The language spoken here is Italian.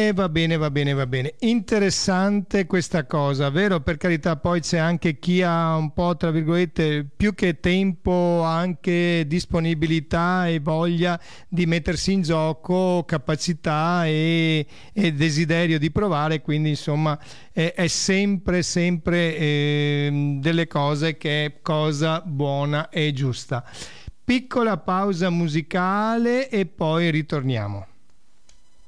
va bene, va bene, va bene. Interessante questa cosa, vero? Per carità, poi c'è anche chi ha un po', tra virgolette, più che tempo, anche disponibilità e voglia di mettersi in gioco, capacità e desiderio di provare, quindi insomma è sempre, sempre delle cose che è cosa buona e giusta. Piccola pausa musicale e poi ritorniamo.